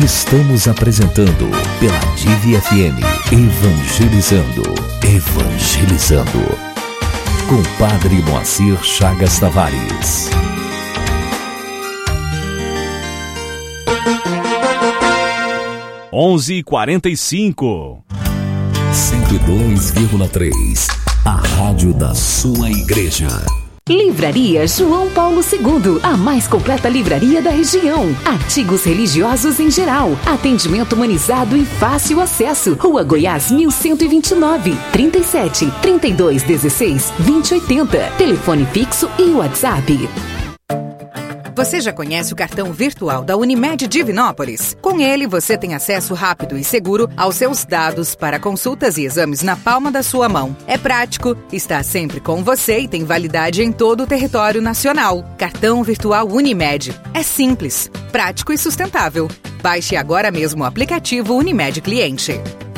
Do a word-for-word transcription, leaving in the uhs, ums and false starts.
Estamos apresentando pela Divi F M, Evangelizando, Evangelizando, com Padre Moacir Chagas Tavares. onze e quarenta e cinco. cento e dois vírgula três, a rádio da sua igreja. Livraria João Paulo segundo, a mais completa livraria da região. Artigos religiosos em geral, atendimento humanizado e fácil acesso. Rua Goiás mil cento e vinte e nove, trinta e sete, trinta e dois, dezesseis, vinte e oitenta. Telefone fixo e WhatsApp. Você já conhece o cartão virtual da Unimed Divinópolis? Com ele, você tem acesso rápido e seguro aos seus dados para consultas e exames na palma da sua mão. É prático, está sempre com você e tem validade em todo o território nacional. Cartão virtual Unimed. É simples, prático e sustentável. Baixe agora mesmo o aplicativo Unimed Cliente.